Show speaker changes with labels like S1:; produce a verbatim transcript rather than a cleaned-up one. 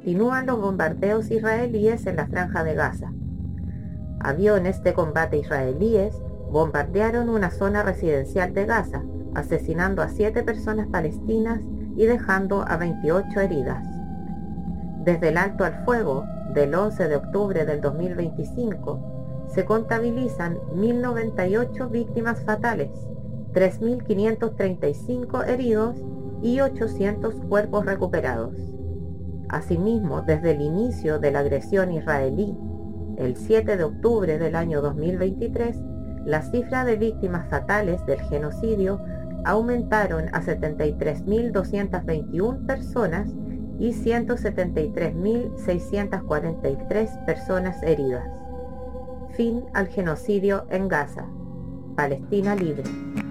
S1: continúan los bombardeos israelíes en la Franja de Gaza. Aviones de combate israelíes bombardearon una zona residencial de Gaza, asesinando a siete personas palestinas y dejando a veintiocho heridas. Desde el alto al fuego del once de octubre del dos mil veinticinco, se contabilizan mil noventa y ocho víctimas fatales, tres mil quinientos treinta y cinco heridos y ochocientos cuerpos recuperados. Asimismo, desde el inicio de la agresión israelí, el siete de octubre del año dos mil veintitrés, la cifra de víctimas fatales del genocidio aumentaron a setenta y tres mil doscientas veintiuna personas y ciento setenta y tres mil seiscientas cuarenta y tres personas heridas. Fin al genocidio en Gaza. Palestina libre.